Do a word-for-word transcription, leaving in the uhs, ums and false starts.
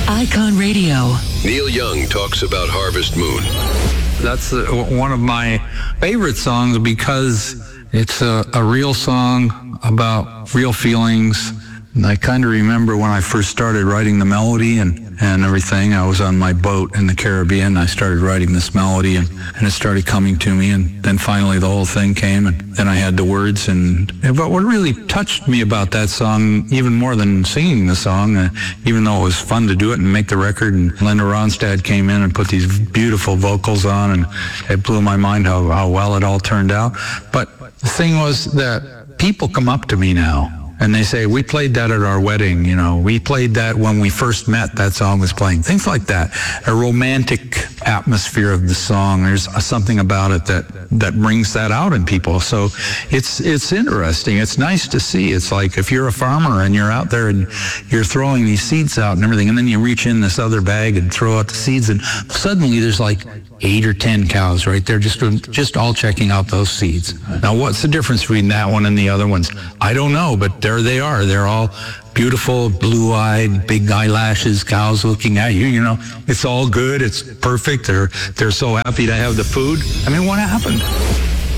Icon Radio. Neil Young talks about Harvest Moon. That's uh, one of my favorite songs because it's a, a real song about real feelings. And I kind of remember when I first started writing the melody and, and everything. I was on my boat in the Caribbean. I started writing this melody, and, and it started coming to me. And then finally the whole thing came, and then I had the words. And, and but what really touched me about that song, even more than singing the song, uh, even though it was fun to do it and make the record, and Linda Ronstadt came in and put these beautiful vocals on, and it blew my mind how, how well it all turned out. But the thing was that people come up to me now, and they say, we played that at our wedding, you know, we played that when we first met, that song was playing. Things like that. A romantic atmosphere of the song. There's something about it that, that brings that out in people. So it's it's interesting. It's nice to see. It's like if you're a farmer and you're out there and you're throwing these seeds out and everything, and then you reach in this other bag and throw out the seeds, and suddenly there's like eight or ten cows right there just just all checking out those seeds. Now, what's the difference between that one and the other ones? I don't know, but there they are. They're all beautiful, blue-eyed, big eyelashes, cows looking at you, you know. It's all good. It's perfect. They're, they're so happy to have the food. I mean, what happened?